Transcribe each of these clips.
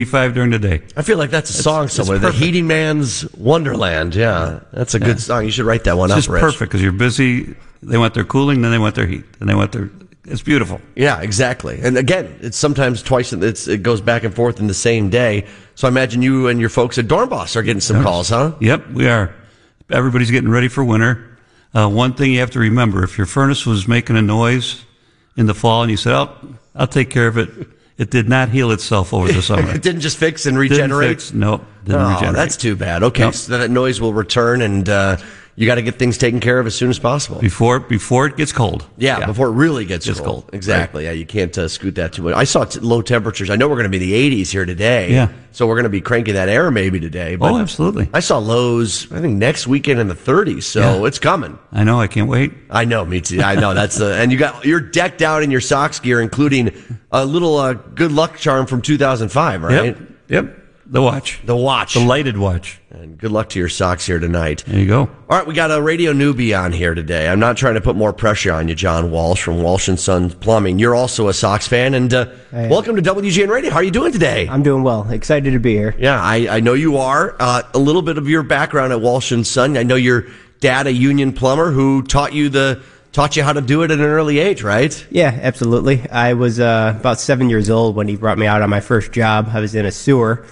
85 during the day. I feel like that's a song somewhere. The Heating Man's Wonderland. Yeah, that's a good song. You should write that one up, It's just Rich. perfect because you're busy. They want their cooling, then they want their heat, then they want their. It's beautiful. Yeah, exactly. And again, it's sometimes twice. It goes back and forth in the same day. So I imagine you and your folks at Dorm Boss are getting some calls, huh? Yep, we are. Everybody's getting ready for winter. One thing you have to remember: if your furnace was making a noise in the fall and you said, "Oh, I'll take care of it," it did not heal itself over the summer. It didn't just fix and regenerate? No, didn't regenerate. That's too bad. Okay, Nope. so that noise will return, and you got to get things taken care of as soon as possible. Before it gets cold. Yeah, before it really gets cold. Exactly. Right. Yeah, you can't scoot that too much. I saw low temperatures. I know we're going to be in the 80s here today. Yeah. So we're going to be cranking that air maybe today. But absolutely. I saw lows, I think, next weekend in the 30s. So it's coming. I know. I can't wait. I know. Me too. I know. And you're decked out in your Sox gear, including a little good luck charm from 2005, right? Yep. The watch. The lighted watch. And good luck to your Sox here tonight. There you go. All right, we got a radio newbie on here today. I'm not trying to put more pressure on you, John Walsh from Walsh & Sons Plumbing. You're also a Sox fan, and welcome to WGN Radio. How are you doing today? I'm doing well. Excited to be here. Yeah, I know you are. A little bit of your background at Walsh & Son. I know your dad, a union plumber, who taught you how to do it at an early age, right? Yeah, absolutely. I was about 7 years old when he brought me out on my first job. I was in a sewer.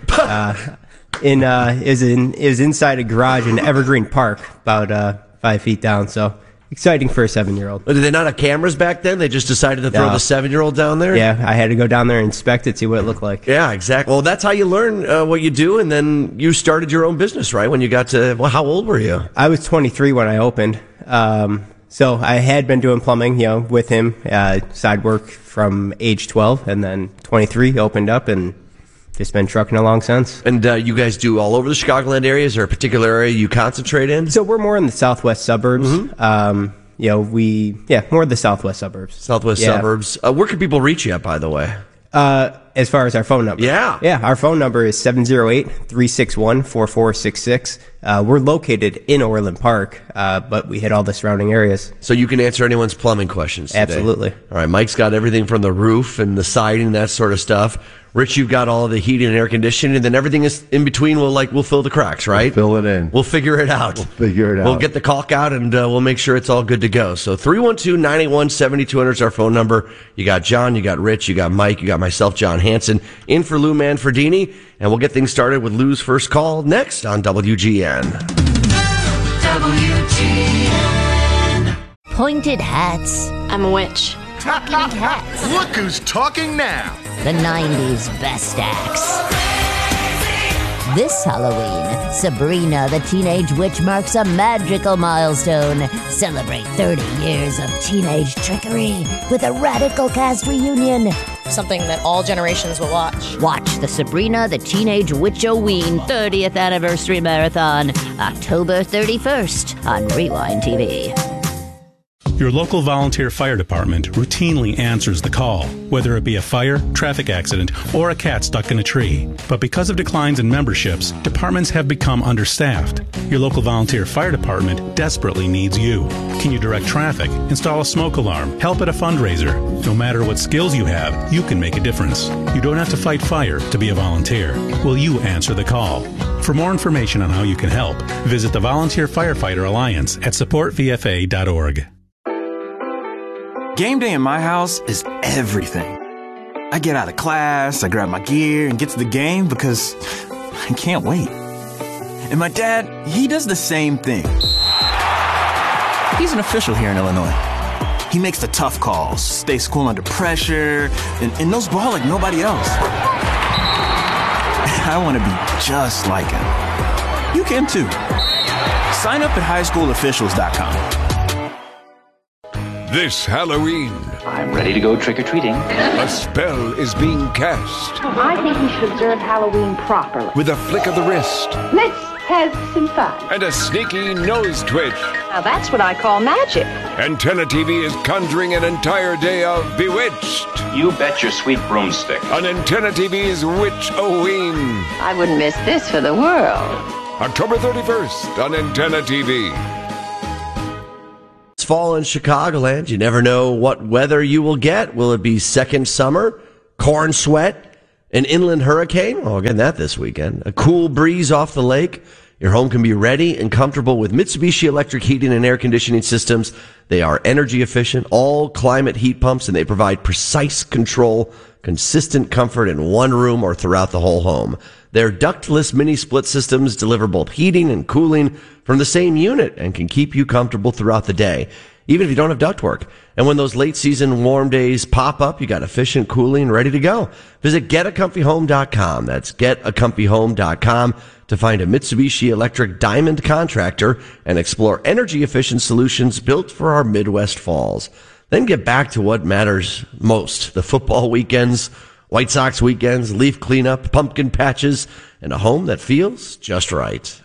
It was inside a garage in Evergreen Park, about 5 feet down. So exciting for a 7-year-old. Did they not have cameras back then? They just decided to throw the 7-year-old down there? Yeah, I had to go down there and inspect it, see what it looked like. Yeah, exactly. Well, that's how you learn what you do, and then you started your own business, right? When you got to, how old were you? I was 23 when I opened. So I had been doing plumbing, with him, side work from age 12, and then 23 opened up and just been trucking along since. And you guys do all over the Chicagoland area? Is there a particular area you concentrate in? So we're more in the southwest suburbs. Mm-hmm. More of the southwest suburbs. Southwest suburbs. Where can people reach you at, by the way? As far as our phone number. Yeah. Yeah, our phone number is 708-361-4466. We're located in Orland Park, but we hit all the surrounding areas. So you can answer anyone's plumbing questions today. Absolutely. All right, Mike's got everything from the roof and the siding, that sort of stuff. Rich, you've got all of the heating and air conditioning, and then everything is in between. We'll fill the cracks, right? We'll fill it in. We'll figure it out. We'll get the caulk out, and we'll make sure it's all good to go. So 312-981-7200 is our phone number. You got John, you got Rich, you got Mike, you got myself, John Hansen, in for Lou Manfredini, and we'll get things started with Lou's first call next on WGN. WGN. Pointed hats. I'm a witch. Talking hats. Look who's talking now. The 90s best acts. This Halloween, Sabrina the Teenage Witch marks a magical milestone. Celebrate 30 years of teenage trickery with a radical cast reunion. Something that all generations will watch. Watch the Sabrina the Teenage Witch-O-Ween 30th Anniversary Marathon, October 31st on Rewind TV. Your local volunteer fire department routinely answers the call, whether it be a fire, traffic accident, or a cat stuck in a tree. But because of declines in memberships, departments have become understaffed. Your local volunteer fire department desperately needs you. Can you direct traffic, install a smoke alarm, help at a fundraiser? No matter what skills you have, you can make a difference. You don't have to fight fire to be a volunteer. Will you answer the call? For more information on how you can help, visit the Volunteer Firefighter Alliance at supportvfa.org. Game day in my house is everything. I get out of class, I grab my gear, and get to the game because I can't wait. And my dad, he does the same thing. He's an official here in Illinois. He makes the tough calls, stays cool under pressure, and knows ball like nobody else. I want to be just like him. You can too. Sign up at highschoolofficials.com. This Halloween, I'm ready to go trick-or-treating. A spell is being cast. I think we should observe Halloween properly. With a flick of the wrist. Let's have some fun. And a sneaky nose twitch. Now that's what I call magic. Antenna TV is conjuring an entire day of Bewitched. You bet your sweet broomstick. On Antenna TV's Witch-O-Ween. I wouldn't miss this for the world. October 31st on Antenna TV. It's fall in Chicagoland. You never know what weather you will get. Will it be second summer, corn sweat, An inland hurricane? Oh, again, that this weekend. A cool breeze off the lake. Your home can be ready and comfortable with Mitsubishi electric heating and air conditioning systems. They are energy efficient, all climate heat pumps, and they provide precise control, consistent comfort in one room or throughout the whole home. Their ductless mini split systems deliver both heating and cooling from the same unit and can keep you comfortable throughout the day, even if you don't have ductwork. And when those late season warm days pop up, you got efficient cooling ready to go. Visit getacomfyhome.com. That's getacomfyhome.com to find a Mitsubishi electric diamond contractor and explore energy efficient solutions built for our Midwest falls. Then get back to what matters most: the football weekends, White Sox weekends, leaf cleanup, pumpkin patches, and a home that feels just right.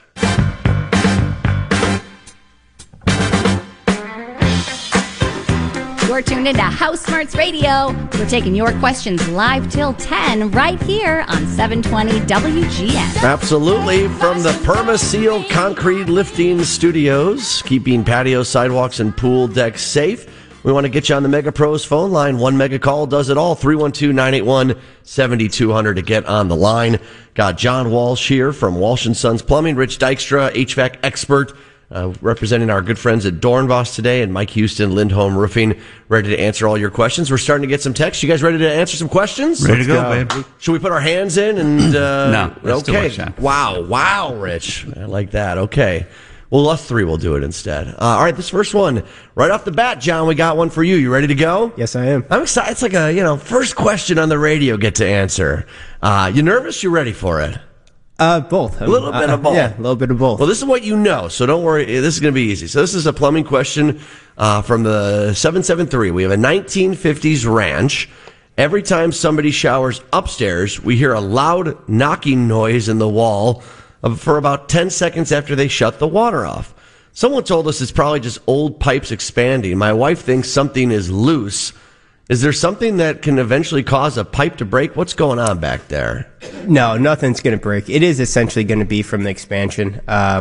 You're tuned into House Smarts Radio. We're taking your questions live till 10 right here on 720 WGN. Absolutely. From the Permaseal Concrete Lifting Studios, keeping patios, sidewalks, and pool decks safe. We want to get you on the Mega Pros phone line. One mega call does it all. 312-981-7200 to get on the line. Got John Walsh here from Walsh & Sons Plumbing, Rich Dykstra, HVAC expert, representing our good friends at Dornbos today, and Mike Houston, Lindholm Roofing, ready to answer all your questions. We're starting to get some texts. You guys ready to answer some questions? Ready to go, babe. Should we put our hands in? And no, that's okay. too much. Wow, Rich. I like that. Okay. Well, us three will do it instead. All right, this first one, right off the bat, John, we got one for you. You ready to go? Yes, I am. I'm excited. It's like a, first question on the radio get to answer. You nervous? You ready for it? Both. A little bit of both. Yeah, a little bit of both. Well, this is what you know, so don't worry. This is going to be easy. So this is a plumbing question from the 773. We have a 1950s ranch. Every time somebody showers upstairs, we hear a loud knocking noise in the wall for about 10 seconds after they shut the water off. Someone told us it's probably just old pipes expanding. My wife thinks something is loose. Is there something that can eventually cause a pipe to break? What's going on back there? No, nothing's going to break. It is essentially going to be from the expansion.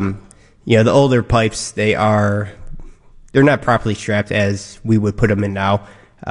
The older pipes, they're not properly strapped as we would put them in now.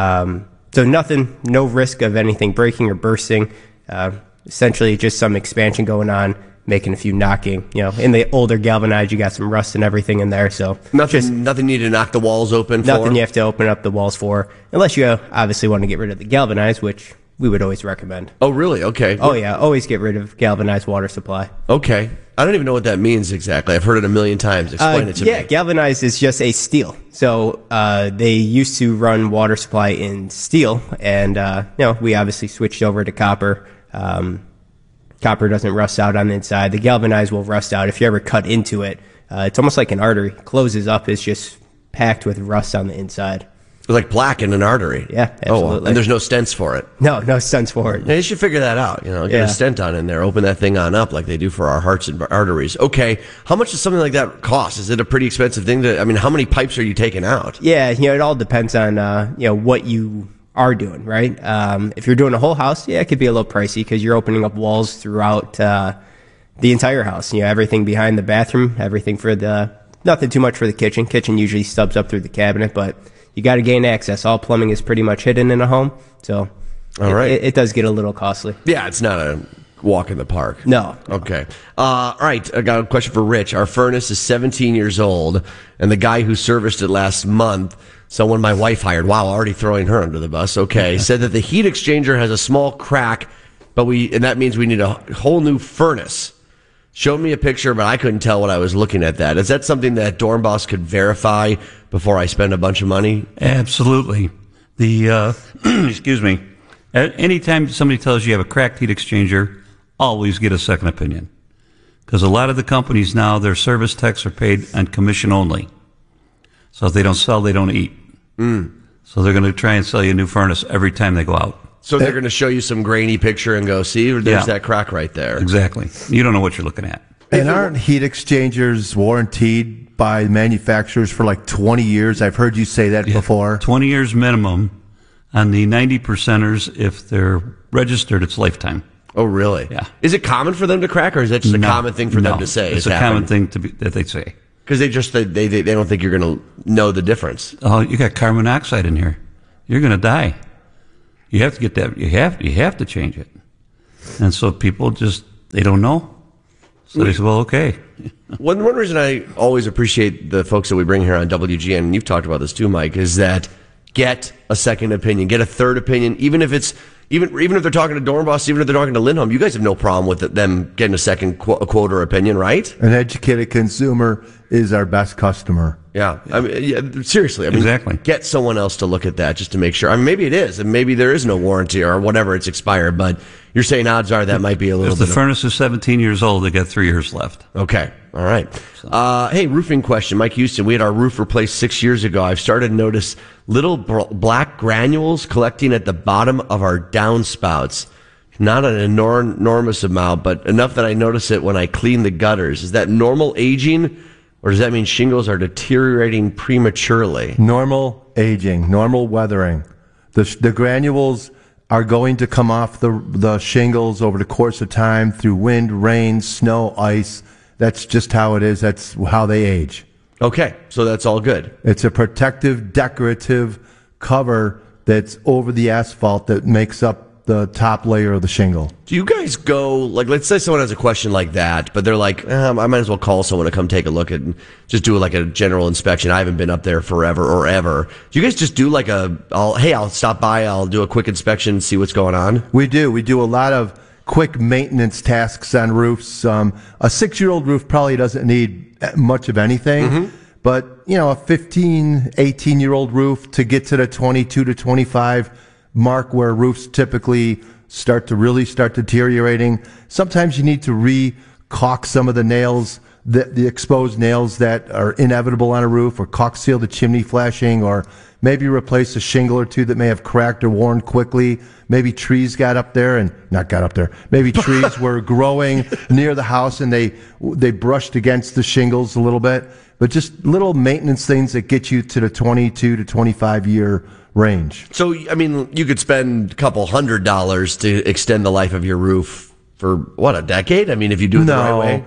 So no risk of anything breaking or bursting. Essentially just some expansion going on, making a few knocking. In the older galvanized, you got some rust and everything in there. So nothing needed to knock the walls open for? Nothing you have to open up the walls for, unless you obviously want to get rid of the galvanized, which we would always recommend. Oh, really? Okay. Oh, yeah. Always get rid of galvanized water supply. Okay. I don't even know what that means exactly. I've heard it a million times. Explain it to me. Yeah, galvanized is just a steel. So they used to run water supply in steel, and we obviously switched over to copper. Copper doesn't rust out on the inside. The galvanized will rust out. If you ever cut into it, it's almost like an artery. Closes up, it's just packed with rust on the inside. It's like plaque in an artery. Yeah, absolutely. Oh, and there's no stents for it. No stents for it. Yeah, you should figure that out. Get a stent on in there. Open that thing on up like they do for our hearts and arteries. Okay, how much does something like that cost? Is it a pretty expensive thing? How many pipes are you taking out? Yeah, it all depends on what you are doing, right? If you're doing a whole house, it could be a little pricey because you're opening up walls throughout the entire house. Everything behind the bathroom, everything nothing too much for the kitchen. Kitchen usually stubs up through the cabinet, but you got to gain access. All plumbing is pretty much hidden in a home, so all right, it does get a little costly. Yeah, it's not a walk in the park. No. Okay. All right, I got a question for Rich. Our furnace is 17 years old, and the guy who serviced it last month, someone my wife hired, wow, already throwing her under the bus, okay, said that the heat exchanger has a small crack, and that means we need a whole new furnace. Showed me a picture, but I couldn't tell what I was looking at that. Is that something that Dornbos could verify before I spend a bunch of money? Absolutely. Excuse me. Anytime somebody tells you have a cracked heat exchanger, always get a second opinion. Because a lot of the companies now, their service techs are paid on commission only. So if they don't sell, they don't eat. So they're going to try and sell you a new furnace every time they go out. So they're going to show you some grainy picture and go, see, there's that crack right there. Exactly. You don't know what you're looking at. And aren't heat exchangers warranted by manufacturers for like 20 years? I've heard you say that before. 20 years minimum. On the 90%ers, if they're registered, it's lifetime. Oh, really? Yeah. Is it common for them to crack, or is that just a common thing for them to say? It's a common thing that they say. Because they don't think you're going to know the difference. Oh, you got carbon monoxide in here. You're going to die. You have to get that. You have to change it. And so people they don't know. So they say, well, okay. One reason I always appreciate the folks that we bring here on WGN, and you've talked about this too, Mike, is that get a second opinion, get a third opinion, even if they're talking to Dornbos, even if they're talking to Lindholm, you guys have no problem with them getting a second quote or opinion, right? An educated consumer is our best customer. Yeah. I mean, seriously. Exactly. Get someone else to look at that just to make sure. I mean, maybe it is, and maybe there is no warranty or whatever, it's expired, but you're saying odds are that might be a little bit. If the furnace is 17 years old, they got 3 years left. Okay. All right. Hey, roofing question. Mike Houston, we had our roof replaced 6 years ago. I've started to notice little black granules collecting at the bottom of our downspouts. Not an enormous amount, but enough that I notice it when I clean the gutters. Is that normal aging, or does that mean shingles are deteriorating prematurely? Normal aging, normal weathering. The granules are going to come off the shingles over the course of time through wind, rain, snow, ice. That's just how it is. That's how they age. Okay, so that's all good. It's a protective, decorative cover that's over the asphalt that makes up the top layer of the shingle. Do you guys go, like, let's say someone has a question like that, but they're like, I might as well call someone to come take a look at and just do like a general inspection. I haven't been up there forever or ever. Do you guys just do like I'll stop by, I'll do a quick inspection, see what's going on? We do. We do a lot of quick maintenance tasks on roofs. A 6-year-old roof probably doesn't need much of anything, but, a 15, 18-year-old roof to get to the 22 to 25 mark where roofs typically start deteriorating. Sometimes you need to re-caulk some of the nails, the exposed nails that are inevitable on a roof, or caulk seal the chimney flashing, or maybe replace a shingle or two that may have cracked or worn quickly. Maybe trees maybe trees were growing near the house and they brushed against the shingles a little bit. But just little maintenance things that get you to the 22 to 25 year range. So, I mean, you could spend a couple $100 to extend the life of your roof for, a decade? I mean, if you do it the right way?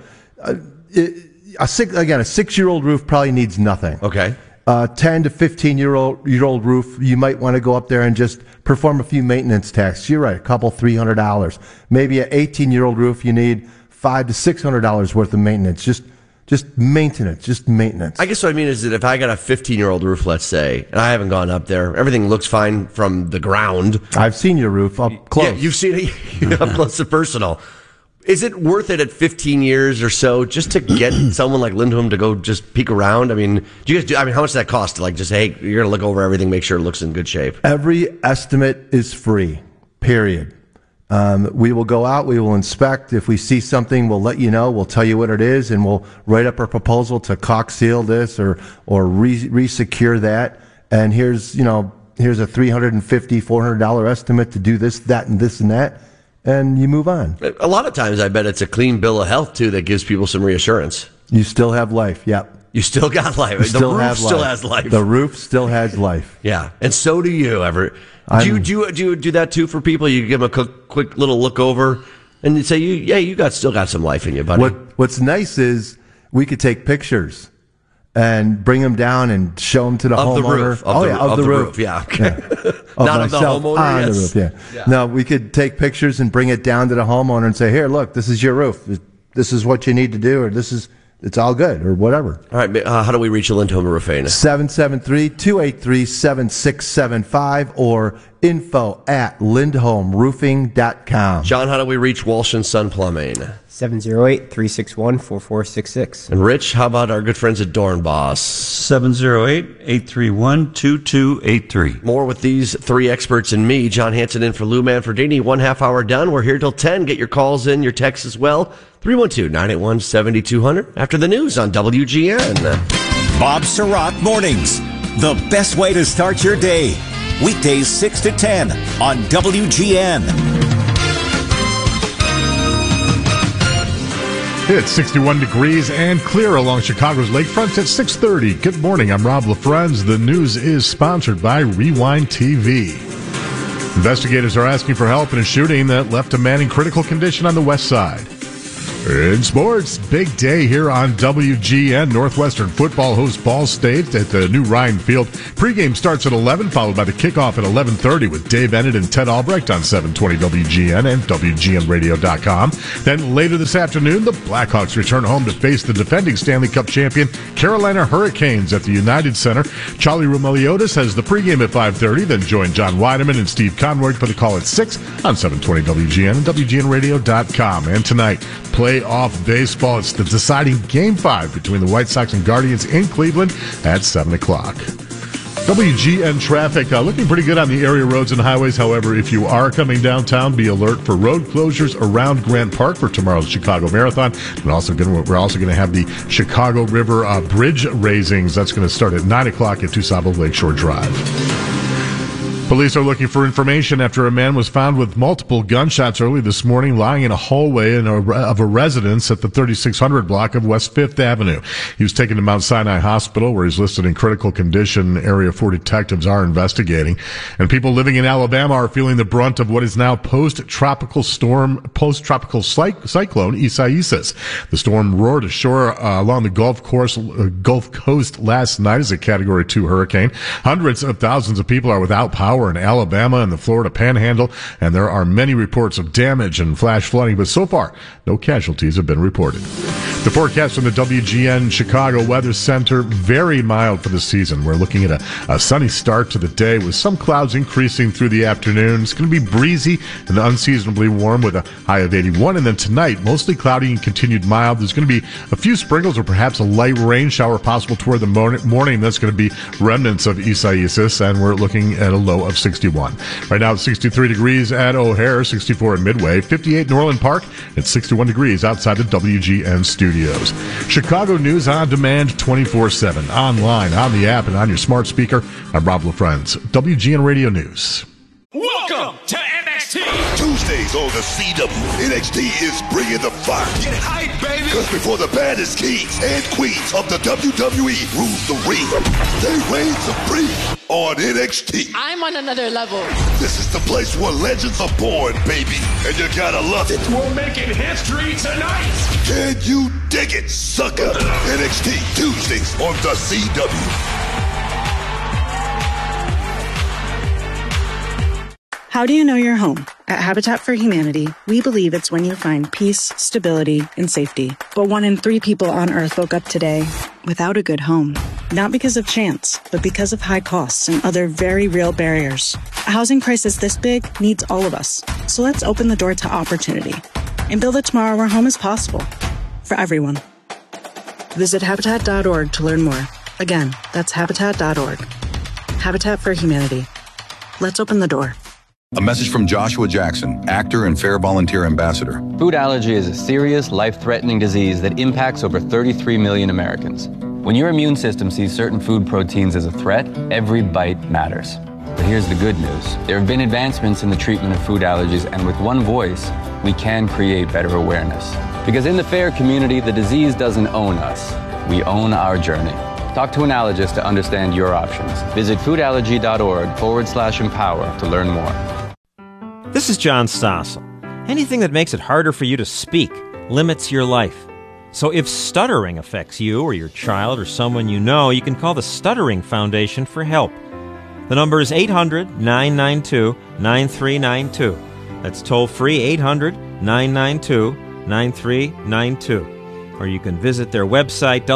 A 6-year-old roof probably needs nothing. Okay. 10 to 15-year-old roof, you might want to go up there and just perform a few maintenance tasks. You're right, a couple $300. Maybe an 18-year-old roof, you need $500 to $600 worth of maintenance. Just maintenance. I guess what I mean is that if I got a 15-year-old roof, let's say, and I haven't gone up there, everything looks fine from the ground. I've seen your roof up close. Yeah, you've seen it up close and personal. Is it worth it at 15 years or so just to get someone like Lindholm to go just peek around? I mean, how much does that cost? Like, just, hey, you're going to look over everything, make sure it looks in good shape. Every estimate is free, period. We will go out, we will inspect. If we see something, we'll let you know. We'll tell you what it is, and we'll write up our proposal to caulk seal this or re-secure that. And here's a $350, $400 estimate to do this, that, and this and that. And you move on. A lot of times, I bet it's a clean bill of health, too, that gives people some reassurance. You still have life, yep. You still got life. The roof still has life. The roof still has life. Yeah, and so do you. Do you do that too for people? You give them a quick little look over, and you say, you still got some life in you, buddy. What's nice is we could take pictures and bring them down and show them to the homeowner. Of the roof. Yeah. Not of the homeowner. On the roof. Yeah. No, we could take pictures and bring it down to the homeowner and say, here, look, this is your roof. This is what you need to do, or it's all good, or whatever. All right, how do we reach Lindholm Roofing? 773-283-7675 or info@lindholmroofing.com. John, how do we reach Walsh & Son Plumbing? 708-361-4466. And Rich, how about our good friends at Dornbos? 708-831-2283. More with these three experts and me, John Hanson in for Lou Manfredini. 1/2 hour done. We're here till 10. Get your calls in, your texts as well. 312-981-7200 after the news on WGN. Bob Surratt Mornings, the best way to start your day. Weekdays 6 to 10 on WGN. It's 61 degrees and clear along Chicago's lakefront at 6:30. Good morning, I'm Rob LaFrenz. The news is sponsored by Rewind TV. Investigators are asking for help in a shooting that left a man in critical condition on the west side. In sports, big day here on WGN. Northwestern football hosts Ball State at the new Ryan Field. Pregame starts at 11, followed by the kickoff at 11:30 with Dave Ennett and Ted Albrecht on 720 WGN and WGNradio.com. Then later this afternoon, the Blackhawks return home to face the defending Stanley Cup champion Carolina Hurricanes at the United Center. Charlie Roumeliotis has the pregame at 5:30. Then join John Weideman and Steve Conroy for the call at 6 on 720 WGN and WGNradio.com. And tonight, playoff baseball. It's the deciding Game 5 between the White Sox and Guardians in Cleveland at 7 o'clock. WGN traffic looking pretty good on the area roads and highways. However, if you are coming downtown, be alert for road closures around Grant Park for tomorrow's Chicago Marathon. And we're also going to have the Chicago River bridge raisings. That's going to start at 9 o'clock at Tusabo Lakeshore Drive. Police are looking for information after a man was found with multiple gunshots early this morning lying in a hallway of a residence at the 3600 block of West 5th Avenue. He was taken to Mount Sinai Hospital, where he's listed in critical condition. Area 4 detectives are investigating. And people living in Alabama are feeling the brunt of what is now post-tropical cyclone Isaias. The storm roared ashore along the Gulf Coast last night as a Category 2 hurricane. Hundreds of thousands of people are without power in Alabama and the Florida Panhandle, and there are many reports of damage and flash flooding, but so far, no casualties have been reported. The forecast from the WGN Chicago Weather Center, very mild for the season. We're looking at a sunny start to the day with some clouds increasing through the afternoon. It's going to be breezy and unseasonably warm with a high of 81, and then tonight, mostly cloudy and continued mild. There's going to be a few sprinkles or perhaps a light rain shower possible toward the morning. That's going to be remnants of Isaias, and we're looking at a low of 61. Right now it's 63 degrees at O'Hare, 64 at Midway, 58 in Orland Park, and 61 degrees outside the WGN studios. Chicago News on demand 24/7, online, on the app, and on your smart speaker. I'm Rob LaFrenz, WGN Radio News. Welcome to NXT. Tuesdays on the CW, NXT is bringing the fire. Get hype, baby. Because before the baddest kings and queens of the WWE rule the ring, they reign supreme on NXT. I'm on another level. This is the place where legends are born, baby. And you gotta love it. We're making history tonight. Can you dig it, sucker? NXT Tuesdays on the CW. How do you know you're home? At Habitat for Humanity, we believe it's when you find peace, stability, and safety. But 1 in 3 people on Earth woke up today without a good home. Not because of chance, but because of high costs and other very real barriers. A housing crisis this big needs all of us. So let's open the door to opportunity and build a tomorrow where home is possible for everyone. Visit Habitat.org to learn more. Again, that's Habitat.org. Habitat for Humanity. Let's open the door. A message from Joshua Jackson, actor and Fair Volunteer Ambassador. Food allergy is a serious, life-threatening disease that impacts over 33 million Americans. When your immune system sees certain food proteins as a threat, every bite matters. But here's the good news. There have been advancements in the treatment of food allergies, and with one voice, we can create better awareness. Because in the FAIR community, the disease doesn't own us. We own our journey. Talk to an allergist to understand your options. Visit foodallergy.org/empower to learn more. This is John Stossel. Anything that makes it harder for you to speak limits your life. So if stuttering affects you or your child or someone you know, you can call the Stuttering Foundation for help. The number is 800-992-9392. That's toll-free 800-992-9392. Or you can visit their website,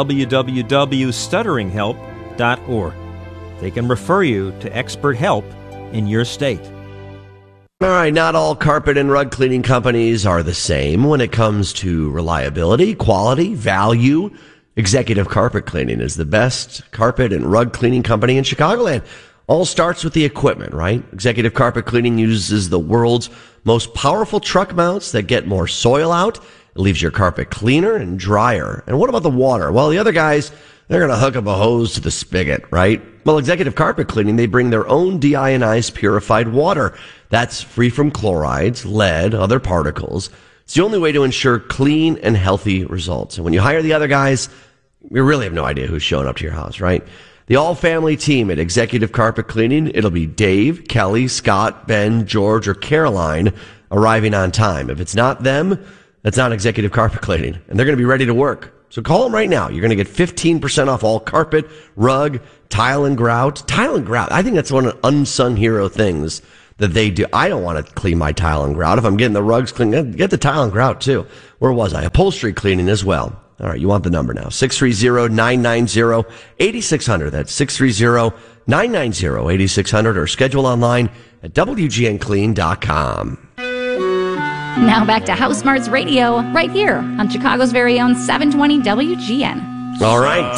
www.stutteringhelp.org. They can refer you to expert help in your state. All right, not all carpet and rug cleaning companies are the same when it comes to reliability, quality, value. Executive Carpet Cleaning is the best carpet and rug cleaning company in Chicagoland. All starts with the equipment, right? Executive Carpet Cleaning uses the world's most powerful truck mounts that get more soil out. It leaves your carpet cleaner and drier. And what about the water? Well, the other guys, they're going to hook up a hose to the spigot, right? Well, Executive Carpet Cleaning, they bring their own deionized purified water. That's free from chlorides, lead, other particles. It's the only way to ensure clean and healthy results. And when you hire the other guys, you really have no idea who's showing up to your house, right? The all-family team at Executive Carpet Cleaning, it'll be Dave, Kelly, Scott, Ben, George, or Caroline arriving on time. If it's not them, that's not executive carpet cleaning, and they're going to be ready to work. So call them right now. You're going to get 15% off all carpet, rug, tile and grout. Tile and grout, I think that's one of the unsung hero things that they do. I don't want to clean my tile and grout. If I'm getting the rugs cleaned, get the tile and grout too. Where was I? Upholstery cleaning as well. All right, you want the number now. 630-990-8600. That's 630-990-8600, or schedule online at WGNClean.com. Now back to House Smarts Radio, right here on Chicago's very own 720 WGN. All right.